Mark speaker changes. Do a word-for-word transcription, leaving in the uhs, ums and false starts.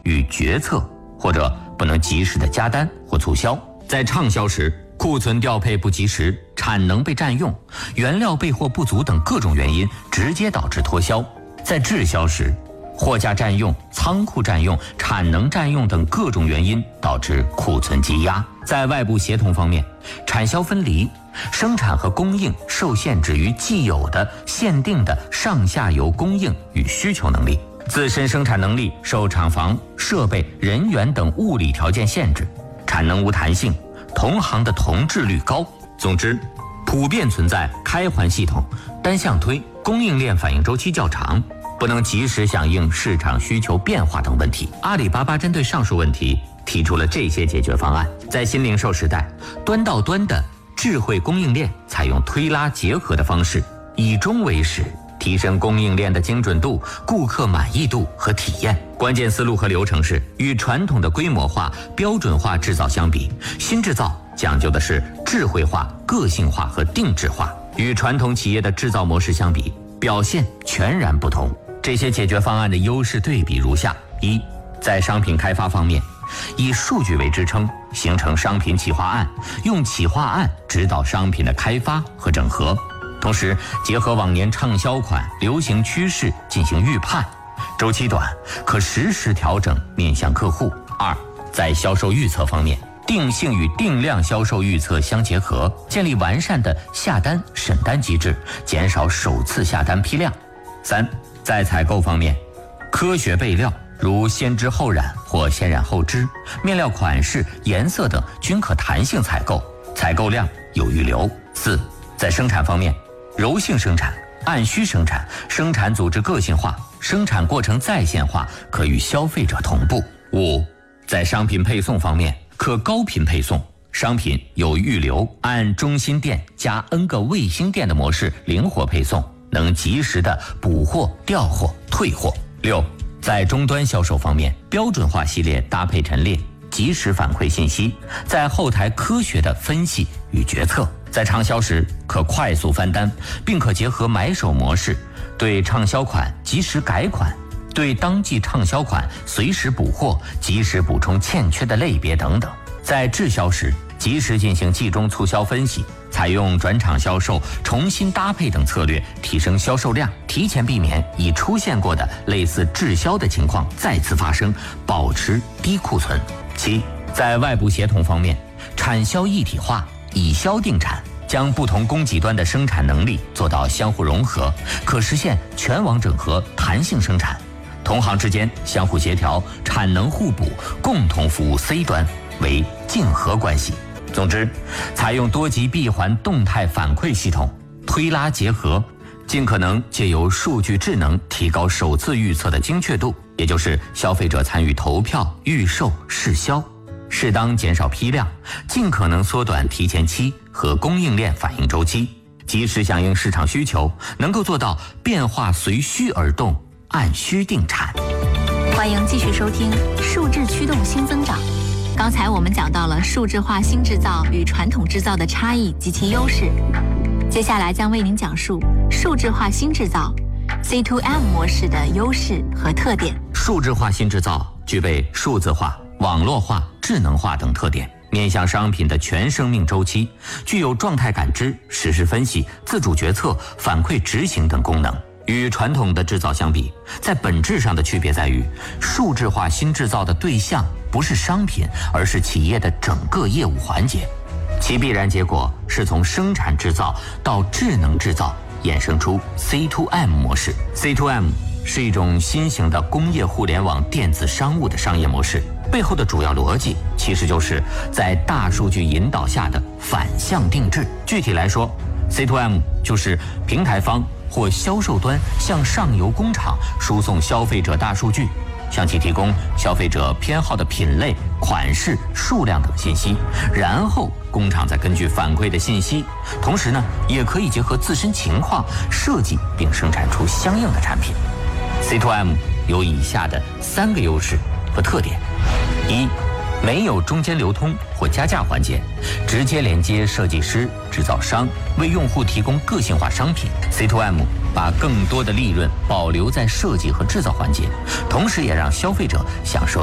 Speaker 1: 与决策，或者不能及时的加单或促销。在畅销时，库存调配不及时，产能被占用，原料备货不足等各种原因直接导致脱销。在滞销时，货架占用、仓库占用、产能占用等各种原因导致库存积压。在外部协同方面，产销分离，生产和供应受限制于既有的限定的上下游供应与需求能力，自身生产能力受厂房、设备、人员等物理条件限制，产能无弹性，同行的同质率高。总之，普遍存在开环系统、单向推、供应链反应周期较长，不能及时响应市场需求变化等问题。阿里巴巴针对上述问题提出了这些解决方案。在新零售时代，端到端的智慧供应链采用推拉结合的方式，以终为始，提升供应链的精准度、顾客满意度和体验。关键思路和流程是，与传统的规模化、标准化制造相比，新制造讲究的是智慧化、个性化和定制化。与传统企业的制造模式相比，表现全然不同。这些解决方案的优势对比如下：一，在商品开发方面，以数据为支撑，形成商品企划案，用企划案指导商品的开发和整合，同时结合往年畅销款、流行趋势进行预判，周期短，可实时调整面向客户。二，在销售预测方面，定性与定量销售预测相结合，建立完善的下单审单机制，减少首次下单批量。三，在采购方面，科学备料，如先织后染或先染后织，面料款式、颜色等均可弹性采购，采购量有预留。四，在生产方面，柔性生产，按需生产，生产组织个性化，生产过程在线化，可与消费者同步。五，在商品配送方面，可高频配送，商品有预留，按中心店加 N 个卫星店的模式灵活配送，能及时的补货、调货、退货。六，在终端销售方面，标准化系列搭配陈列，及时反馈信息，在后台科学的分析与决策。在畅销时，可快速翻单，并可结合买手模式，对畅销款及时改款，对当季畅销款随时补货，及时补充欠缺的类别等等。在滞销时，及时进行季中促销分析，采用转场销售、重新搭配等策略，提升销售量，提前避免已出现过的类似滞销的情况再次发生，保持低库存。七，在外部协同方面，产销一体化，以销定产，将不同供给端的生产能力做到相互融合，可实现全网整合、弹性生产，同行之间相互协调，产能互补，共同服务 C 端，为竞合关系。总之，采用多级闭环动态反馈系统，推拉结合，尽可能借由数据智能提高首次预测的精确度，也就是消费者参与投票、预售、试销，适当减少批量，尽可能缩短提前期和供应链反应周期，及时响应市场需求，能够做到变化随需而动，按需定产。
Speaker 2: 欢迎继续收听数字驱动新增长。刚才我们讲到了数字化新制造与传统制造的差异及其优势，接下来将为您讲述数字化新制造 C to M 模式的优势和特点。
Speaker 1: 数字化新制造具备数字化、网络化、智能化等特点，面向商品的全生命周期，具有状态感知、实时分析、自主决策、反馈执行等功能。与传统的制造相比，在本质上的区别在于，数字化新制造的对象不是商品，而是企业的整个业务环节。其必然结果是从生产制造到智能制造衍生出 C to M 模式。C to M 是一种新型的工业互联网电子商务的商业模式，背后的主要逻辑其实就是在大数据引导下的反向定制。具体来说， C to M 就是平台方或销售端向上游工厂输送消费者大数据，向其提供消费者偏好的品类、款式、数量等信息，然后工厂再根据反馈的信息，同时呢，也可以结合自身情况设计并生产出相应的产品。C to M 有以下的三个优势和特点：一、没有中间流通或加价环节，直接连接设计师、制造商，为用户提供个性化商品。C to M 把更多的利润保留在设计和制造环节，同时也让消费者享受